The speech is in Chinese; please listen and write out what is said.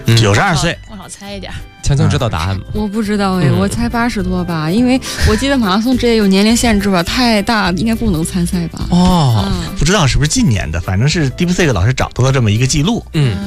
，92岁， 我好猜一点。 强强知道答案吗？ 我不知道哎，我猜80多吧，因为我记得马拉松这也有年龄限制吧，太大应该不能参赛吧。 不知道是不是近年的，反正是 DeepSeek 老师找到了这么一个记录。